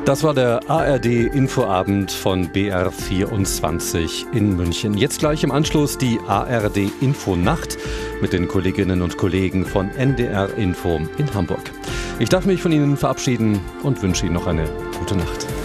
Das war der ARD-Infoabend von BR24 in München. Jetzt gleich im Anschluss die ARD-Infonacht mit den Kolleginnen und Kollegen von NDR Info in Hamburg. Ich darf mich von Ihnen verabschieden und wünsche Ihnen noch eine gute Nacht.